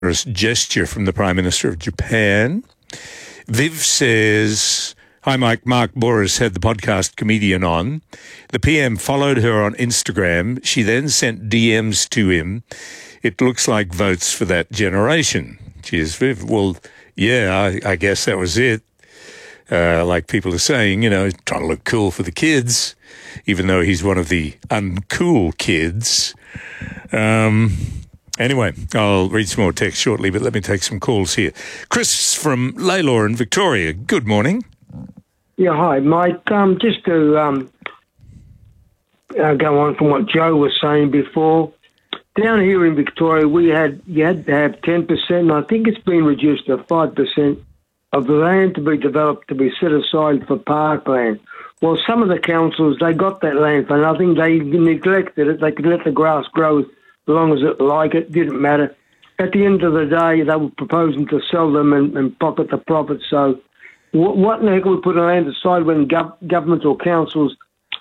gesture from the Prime Minister of Japan. Viv says, hi, Mike. Mark Boris had the podcast comedian on. The PM followed her on Instagram. She then sent DMs to him. It looks like votes for that generation. Cheers, Viv. Well, yeah, I guess that was it. Like people are saying, trying to look cool for the kids, even though he's one of the uncool kids. Anyway, I'll read some more text shortly, but let me take some calls here. Chris from Lalor in Victoria. Good morning. Yeah, hi, Mike. Just to go on from what Joe was saying before, down here in Victoria, you had to have 10%, and I think it's been reduced to 5% of the land to be developed to be set aside for parkland. Well, some of the councils, they got that land for nothing. They neglected it. They could let the grass grow as long as it didn't matter. At the end of the day, they were proposing to sell them and pocket the profits. So what in the heck we put the land aside when governments or councils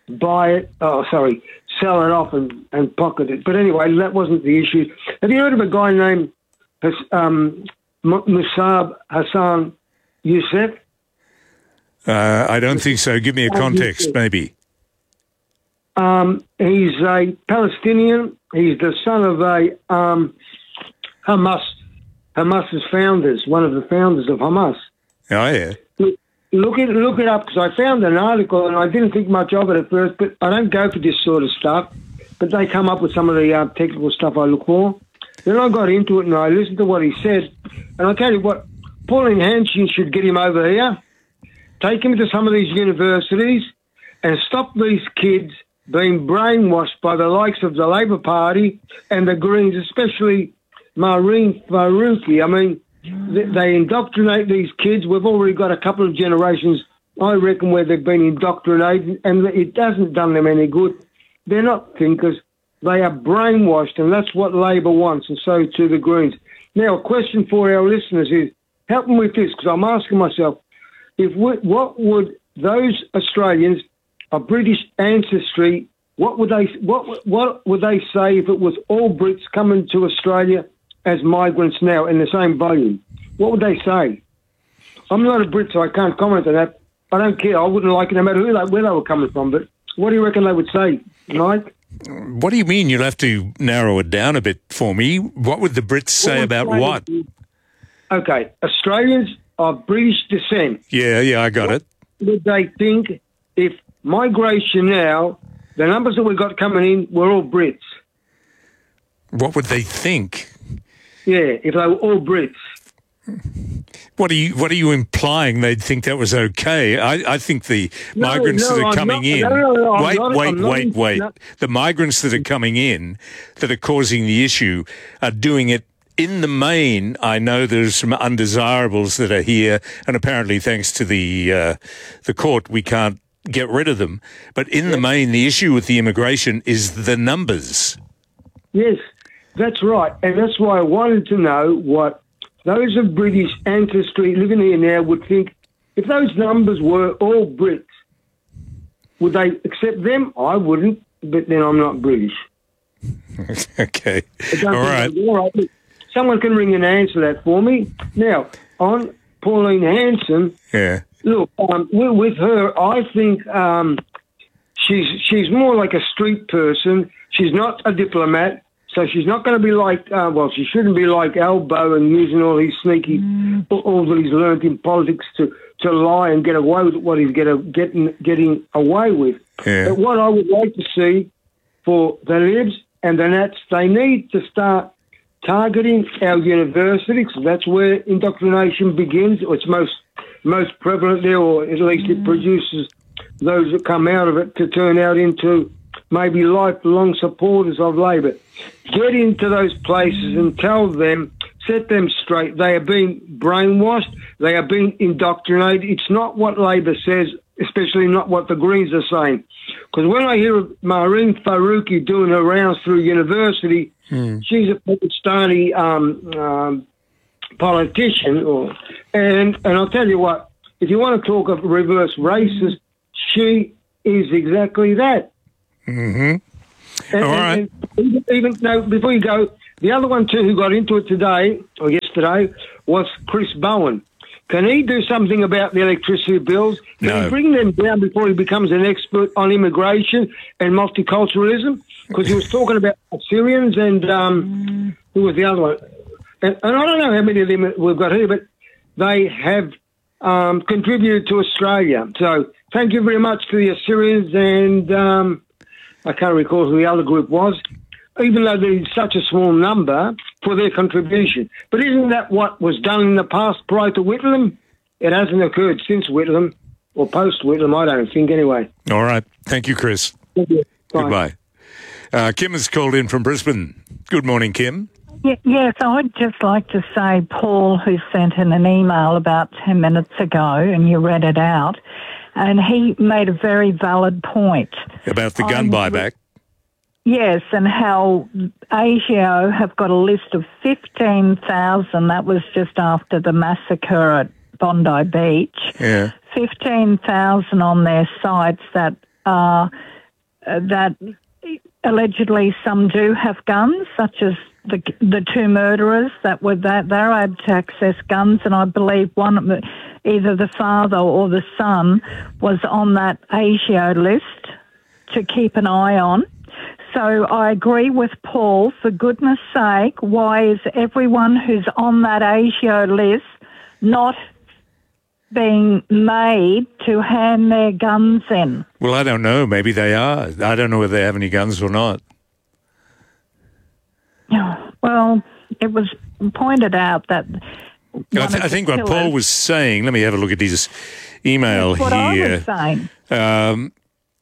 sell it off and pocket it? But anyway, that wasn't the issue. Have you heard of a guy named Musab Hassan Youssef? I don't think so. Give me a context, maybe. He's a Palestinian. He's the son of a Hamas's founders, one of the founders of Hamas. Oh, yeah. Look it up, because I found an article and I didn't think much of it at first, but I don't go for this sort of stuff, but they come up with some of the technical stuff I look for. Then I got into it and I listened to what he said, and I tell you what, Pauline Hanson should get him over here, take him to some of these universities and stop these kids being brainwashed by the likes of the Labor Party and the Greens, especially Marine Faruqi. I mean, they indoctrinate these kids. We've already got a couple of generations, I reckon, where they've been indoctrinated, and it hasn't done them any good. They're not thinkers. They are brainwashed, and that's what Labor wants, and so too the Greens. Now, a question for our listeners is, help me with this, because I'm asking myself, what would those Australians of British ancestry, what would they say if it was all Brits coming to Australia as migrants now in the same volume? What would they say? I'm not a Brit, so I can't comment on that. I don't care. I wouldn't like it no matter where they were coming from. But what do you reckon they would say, Mike? What do you mean? You'll have to narrow it down a bit for me. What would the Brits say about what? Okay, Australians of British descent. Yeah, I got it. Would they think if migration now, the numbers that we got coming in were all Brits? What would they think? Yeah, if they were all Brits. What are you implying? They'd think that was okay? I think the migrants that are coming in. Wait. The migrants that are coming in that are causing the issue are doing it. In the main, I know there's some undesirables that are here, and apparently, thanks to the court, we can't get rid of them. But in the main, the issue with the immigration is the numbers. Yes, that's right, and that's why I wanted to know what those of British ancestry living here now would think. If those numbers were all Brits, would they accept them? I wouldn't, but then I'm not British. Okay, all right. Someone can ring and answer that for me. Now, on Pauline Hanson, yeah. Look, with her, I think she's more like a street person. She's not a diplomat, so she's not going to be like, she shouldn't be like Albo and using all these sneaky, all that he's learned in politics to lie and get away with what he's getting away with. Yeah. But what I would like to see for the Libs and the Nats, they need to start targeting our universities, because that's where indoctrination begins, or it's most prevalent there, or at least it produces those that come out of it to turn out into maybe lifelong supporters of Labor. Get into those places and tell them, set them straight. They are being brainwashed. They are being indoctrinated. It's not what Labor says, especially not what the Greens are saying. Because when I hear of Marine Faruqi doing her rounds through university, she's a Pakistani politician, and I'll tell you what, if you want to talk of reverse racist, she is exactly that. Mm-hmm. All right. And even now, before you go, The other one too who got into it today, or yesterday, was Chris Bowen. Can he do something about the electricity bills? Can he bring them down before he becomes an expert on immigration and multiculturalism? Because he was talking about Syrians and who was the other one? And I don't know how many of them we've got here, but they have contributed to Australia. So thank you very much to the Assyrians and I can't recall who the other group was, even though they're such a small number, for their contribution. But isn't that what was done in the past prior to Whitlam? It hasn't occurred since Whitlam, or post-Whitlam, I don't think, anyway. All right. Thank you, Chris. Thank you. Goodbye. Kim has called in from Brisbane. Good morning, Kim. Yes, I'd just like to say, Paul, who sent in an email about 10 minutes ago, and you read it out, and he made a very valid point. About the gun buyback? Yes, and how ASIO have got a list of 15,000, that was just after the massacre at Bondi Beach, 15,000 on their sites that allegedly some do have guns, such as the two murderers that were that they're able to access guns, and I believe one, either the father or the son, was on that ASIO list to keep an eye on. So I agree with Paul. For goodness sake, why is everyone who's on that ASIO list not being made to hand their guns in? Well, I don't know. Maybe they are. I don't know whether they have any guns or not. Well, it was pointed out that... I think what Paul was saying, let me have a look at his email here. That's what I was saying.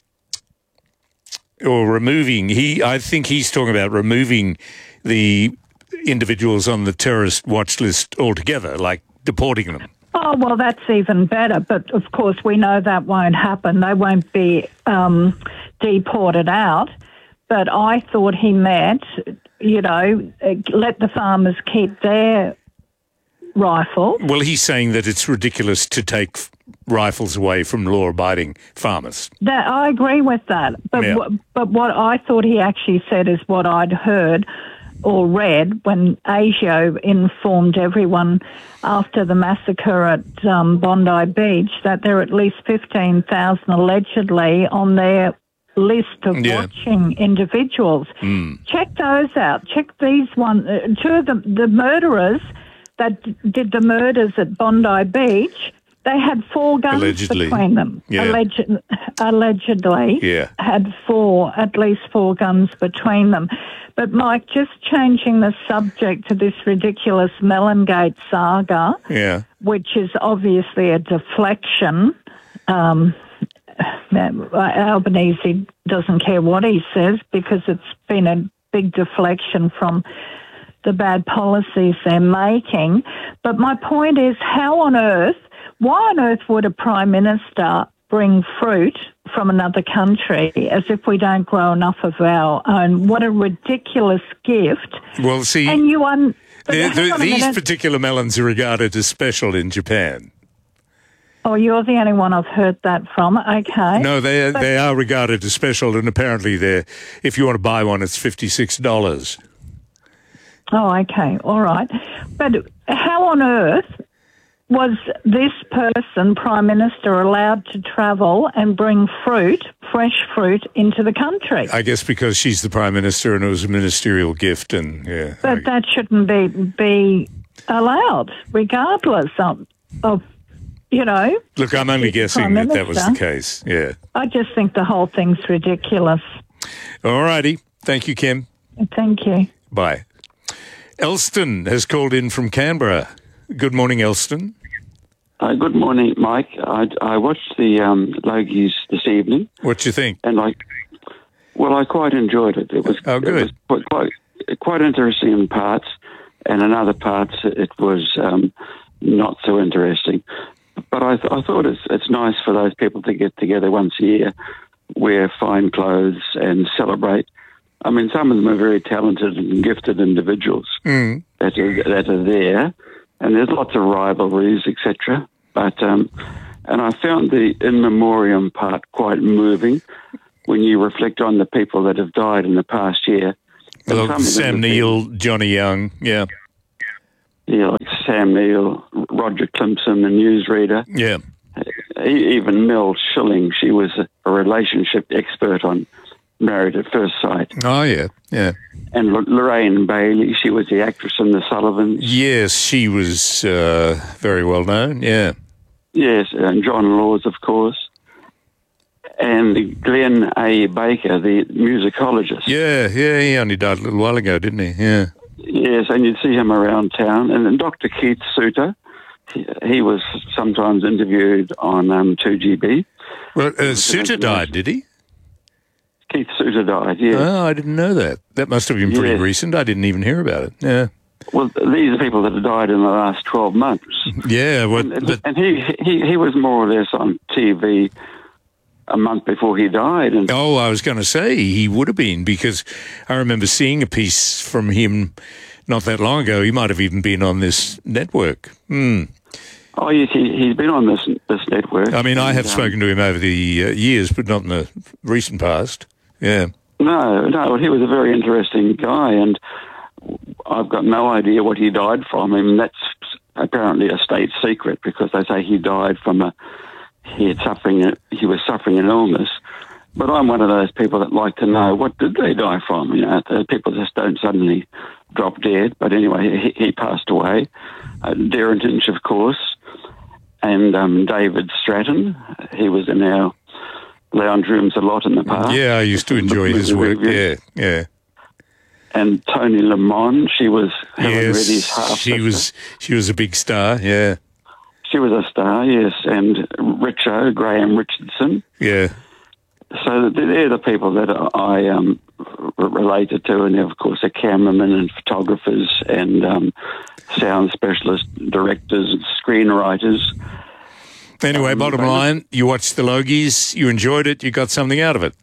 Or removing, I think he's talking about removing the individuals on the terrorist watch list altogether, like deporting them. Oh, well, that's even better. But, of course, we know that won't happen. They won't be deported out. But I thought he meant, let the farmers keep their rifle. Well, he's saying that it's ridiculous to take rifles away from law-abiding farmers. I agree with that. But, but what I thought he actually said is what I'd heard or read when ASIO informed everyone after the massacre at Bondi Beach that there are at least 15,000 allegedly on their list of watching individuals. Check those out. Check these one. Two of the murderers that did the murders at Bondi Beach, they had 4 guns between them. Allegedly had at least 4 guns between them. But, Mike, just changing the subject to this ridiculous Mellongate saga, which is obviously a deflection. Albanese doesn't care what he says because it's been a big deflection from the bad policies they're making. But my point is, why on earth would a Prime Minister bring fruit from another country as if we don't grow enough of our own? What a ridiculous gift. Well, see, and these particular melons are regarded as special in Japan. Oh, you're the only one I've heard that from. Okay. No, they are regarded as special, and apparently if you want to buy one, it's $56. Oh, okay. All right. But how on earth was this person, Prime Minister, allowed to travel and bring fresh fruit, into the country? I guess because she's the Prime Minister and it was a ministerial gift. But that shouldn't be allowed, regardless of Look, I'm only guessing that was the case. Yeah. I just think the whole thing's ridiculous. All righty. Thank you, Kim. Thank you. Bye. Elston has called in from Canberra. Good morning, Elston. Good morning, Mike. I watched the Logies this evening. What do you think? And I quite enjoyed it. It was good. It was quite interesting in parts, and in other parts it was not so interesting. But I thought it's nice for those people to get together once a year, wear fine clothes, and celebrate. I mean, some of them are very talented and gifted individuals that are there. And there's lots of rivalries, etc. But and I found the in memoriam part quite moving when you reflect on the people that have died in the past year Well, Sam Neill, Johnny Young, yeah. Yeah, like Sam Neill, Roger Clemson, the newsreader. Yeah. Even Mel Schilling, she was a relationship expert on Married at First Sight. Oh, yeah, yeah. And Lorraine Bailey, she was the actress in The Sullivans. Yes, she was very well known, yeah. Yes, and John Laws, of course. And Glenn A. Baker, the musicologist. Yeah, he only died a little while ago, didn't he? Yeah. Yes, and you'd see him around town. And then Dr. Keith Suter, he was sometimes interviewed on 2GB. Well, Suter died, did he? Keith Suter died, yeah. Oh, I didn't know that. That must have been pretty recent. I didn't even hear about it, yeah. Well, these are people that have died in the last 12 months. Yeah. And he was more or less on TV a month before he died. And I was going to say he would have been, because I remember seeing a piece from him not that long ago. He might have even been on this network. Oh, yes, he's been on this network. I mean, I have spoken to him over the years, but not in the recent past. Yeah. No, he was a very interesting guy, and I've got no idea what he died from. I mean, that's apparently a state secret, because they say he died from he was suffering an illness. But I'm one of those people that like to know, what did they die from? You know, people just don't suddenly drop dead. But anyway, he passed away. Darren Tinch, of course, and David Stratton. He was in our lounge rooms a lot in the past. Yeah, I used to enjoy his work. Yeah. And Tony Lamont, she was Helen Reddy's half. She was a big star. Yeah. She was a star, yes, and Richo, Graham Richardson. Yeah. So they're the people that I related to, and of course the cameramen and photographers and sound specialists, directors, screenwriters. Anyway, bottom line, you watched the Logies, you enjoyed it, you got something out of it.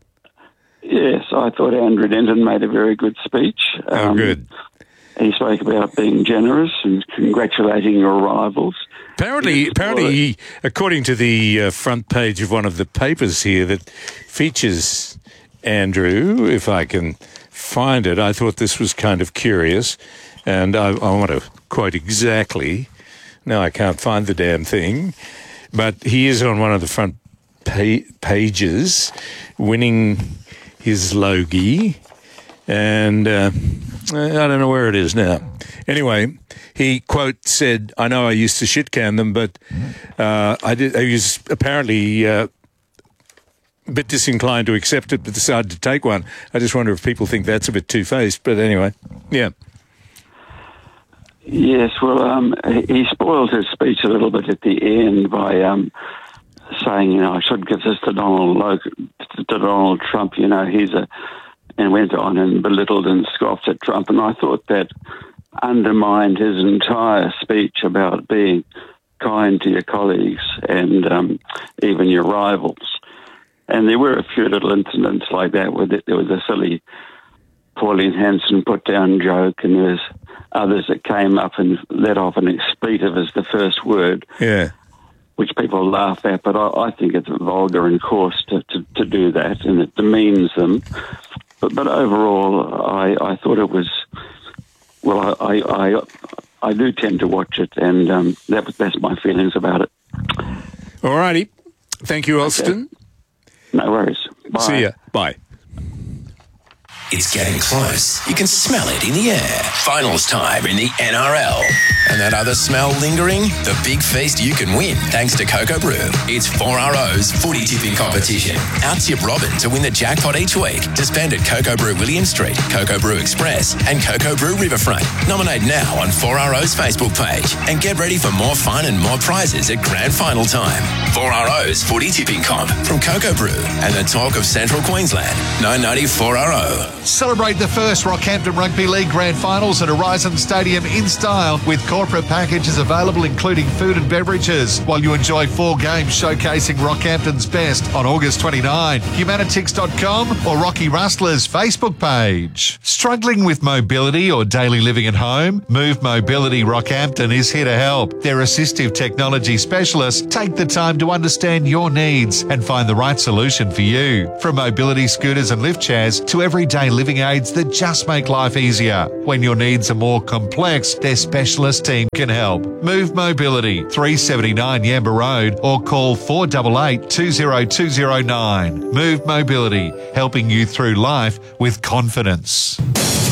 Yes, I thought Andrew Denton made a very good speech. Good. He spoke about being generous and congratulating your rivals. Apparently, according to the front page of one of the papers here that features Andrew, if I can find it, I thought this was kind of curious, and I want to quote exactly. Now I can't find the damn thing, but he is on one of the front pages, winning his Logie, and I don't know where it is now. Anyway, he, quote, said, "I know I used to shit-can them, but I was apparently a bit disinclined to accept it, but decided to take one." I just wonder if people think that's a bit two-faced, but anyway, yeah. Yes, well, he spoiled his speech a little bit at the end by saying, you know, I should give this to Donald Trump, you know, and went on and belittled and scoffed at Trump. And I thought that undermined his entire speech about being kind to your colleagues and even your rivals. And there were a few little incidents like that where there was a silly Pauline Hanson put-down joke, and there was others that came up and let off an expletive as the first word. Yeah. Which people laugh at, but I think it's vulgar and coarse to do that, and it demeans them. But overall, I thought it was, well, I do tend to watch it, and that's my feelings about it. All righty. Thank you, Alston. Okay. No worries. Bye. See ya. Bye. It's getting close. You can smell it in the air. Finals time in the NRL. And that other smell lingering? The big feast you can win thanks to Cocoa Brew. It's 4RO's footy tipping competition. Out-tip Robin to win the jackpot each week. To spend at Cocoa Brew William Street, Cocoa Brew Express and Cocoa Brew Riverfront. Nominate now on 4RO's Facebook page. And get ready for more fun and more prizes at grand final time. 4RO's footy tipping comp from Cocoa Brew and the talk of Central Queensland. 990 4RO. Celebrate the first Rockhampton Rugby League Grand Finals at Horizon Stadium in style with corporate corporate package is available including food and beverages while you enjoy 4 games showcasing Rockhampton's best on August 29. Humanitix.com or Rocky Rustler's Facebook page. Struggling with mobility or daily living at home? Move Mobility Rockhampton is here to help. Their assistive technology specialists take the time to understand your needs and find the right solution for you. From mobility scooters and lift chairs to everyday living aids that just make life easier. When your needs are more complex, their specialist team can help. Move Mobility, 379 Yamba Road, or call 488 20209. Move Mobility, helping you through life with confidence.